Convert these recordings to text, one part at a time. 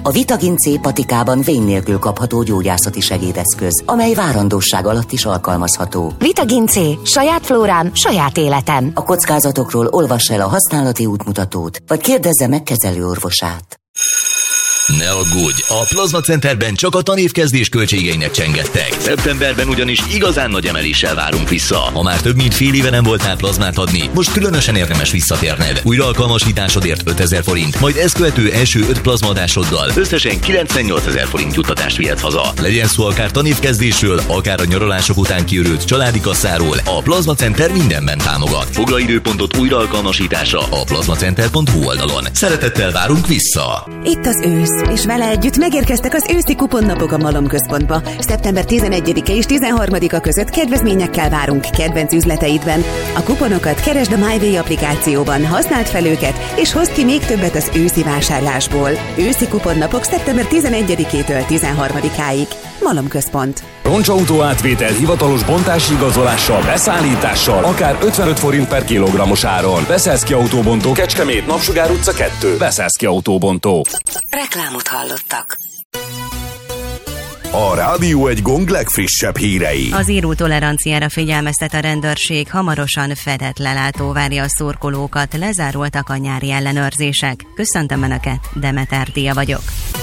a Vitagin C patikában vén nélkül kapható gyógyászati segédeszköz, amely várandósság alatt is alkalmazható. Vitagin C. Saját flórám, saját életem. A kockázatokról olvass el a használati útmutatót, vagy kérdezze meg kezelőorvosát. Ne aggódj! A Plazma Centerben csak a tanévkezdés költségeinek csengettek. Szeptemberben ugyanis igazán nagy emeléssel várunk vissza. Ha már több mint fél éve nem voltál plazmát adni, most különösen érdemes visszatérned. Újraalkalmasításodért 5000 forint, majd ezt követő első 5 plazmaadásoddal összesen 98 000 forint juttatást vihetsz haza. Legyen szó akár tanévkezdésről, akár a nyaralások után kiürült családi kasszáról, a Plazma Center mindenben támogat. Foglalj időpontot újraalkalmasításra a plazmacenter.hu oldalon. Szeretettel várunk vissza! Itt az ősz, és vele együtt megérkeztek az őszi kuponnapok a Malom Központba. Szeptember 11-e és 13-a között kedvezményekkel várunk kedvenc üzleteidben. A kuponokat keresd a MyWay applikációban, használd fel őket, és hozd ki még többet az őszi vásárlásból. Őszi kuponnapok szeptember 11-től 13-áig. Malom Központ. Roncsautó átvétel hivatalos bontási igazolással, beszállítással, akár 55 forint per kilogrammos áron. Beszélszki Autóbontó, Kecskemét, Napsugár utca 2. Beszélszki Autóbontó. Reklámot hallottak. A Rádió egy Gong legfrissebb hírei. Az író-toleranciára figyelmeztet a rendőrség, hamarosan fedett lelátó várja a szurkolókat, lezárultak a nyári ellenőrzések. Köszöntöm Önöket, Demeter Dia vagyok.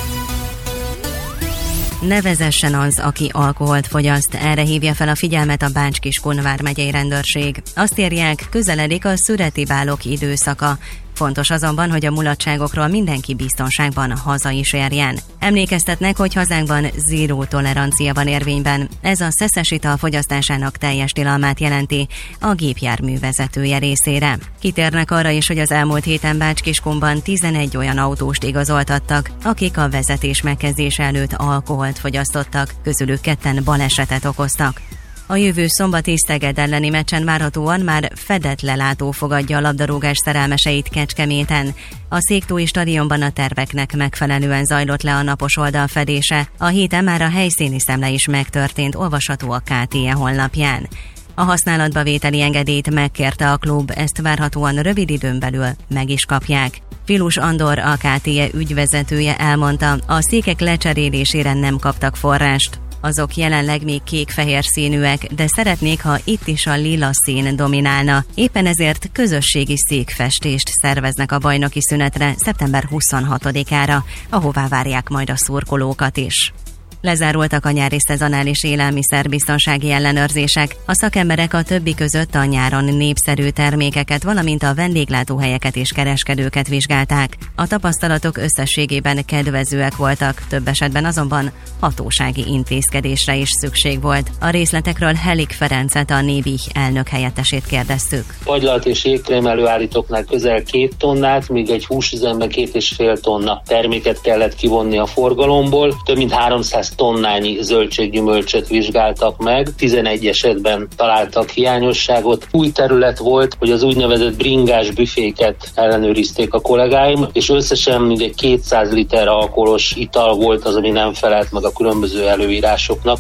Ne vezessen az, aki alkoholt fogyaszt, erre hívja fel a figyelmet a Bács-Kiskun vármegyei rendőrség. Azt írják, közeledik a szüreti bálok időszaka. Fontos azonban, hogy a mulatságokról mindenki biztonságban haza is érjen. Emlékeztetnek, hogy hazánkban zéró tolerancia van érvényben. Ez a szeszes ital fogyasztásának teljes tilalmát jelenti a gépjármű vezetője részére. Kitérnek arra is, hogy az elmúlt héten Bács-Kiskunban 11 olyan autóst igazoltattak, akik a vezetés megkezdése előtt alkoholt fogyasztottak, közülük 2 balesetet okoztak. A jövő szombati Szeged elleni meccsen várhatóan már fedett lelátó fogadja a labdarúgás szerelmeseit Kecskeméten. A Széktói stadionban a terveknek megfelelően zajlott le a napos oldal fedése. A héten már a helyszíni szemle is megtörtént, olvasható a KTE honlapján. A használatba vételi engedélyt megkérte a klub, ezt várhatóan rövid időn belül meg is kapják. Filus Andor, a KTE ügyvezetője elmondta, a székek lecserélésére nem kaptak forrást. Azok jelenleg még kék-fehér színűek, de szeretnék, ha itt is a lila szín dominálna. Éppen ezért közösségi székfestést szerveznek a bajnoki szünetre szeptember 26-ára, ahová várják majd a szurkolókat is. Lezárultak a nyári szezonális élelmiszerbiztonsági ellenőrzések. A szakemberek a többi között a nyáron népszerű termékeket, valamint a vendéglátóhelyeket és kereskedőket vizsgálták. A tapasztalatok összességében kedvezőek voltak, több esetben azonban hatósági intézkedésre is szükség volt. A részletekről Helik Ferencet, a Nébih elnök helyettesét kérdeztük. Agylalt és jégkrém előállítóknál közel 2 tonnát, míg egy húsüzemben 2,5 tonna terméket kellett kivonni a forgalomból. Több mint 300 tonnányi zöldséggyümölcsöt vizsgáltak meg, 11 esetben találtak hiányosságot. Új terület volt, hogy az úgynevezett bringás büféket ellenőrizték a kollégáim, és összesen mindegy 200 liter alkoholos ital volt az, ami nem felelt meg a különböző előírásoknak.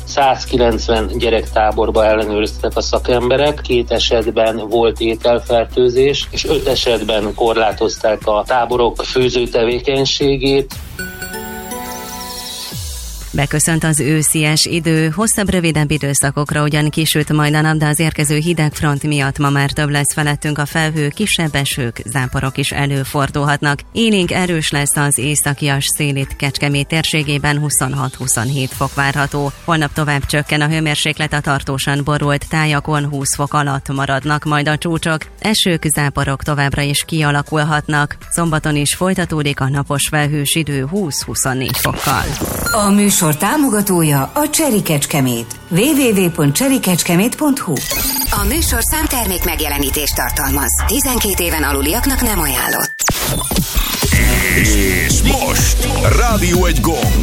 190 gyerektáborba ellenőriztek a szakemberek, 2 esetben volt ételfertőzés, és 5 esetben korlátozták a táborok főzőtevékenységét. Beköszönt az őszies idő, hosszabb, rövidebb időszakokra ugyan kisüt majd a nap, de az érkező hideg front miatt ma már több lesz felettünk a felhő, kisebb esők, záporok is előfordulhatnak. Élénk erős lesz az északias szél itt Kecskemét térségében, 26-27 fok várható. Holnap tovább csökken a hőmérséklet, a tartósan borult tájakon 20 fok alatt maradnak majd a csúcsok. Esők, záporok továbbra is kialakulhatnak. Szombaton is folytatódik a napos felhős idő 20-24 fokkal. A műsor támogatója a Cherry Kecskemét. www.cherrykecskemét.hu. A műsor számtermék megjelenítést tartalmaz. 12 éven aluliaknak nem ajánlott. És most Rádió egy Gong.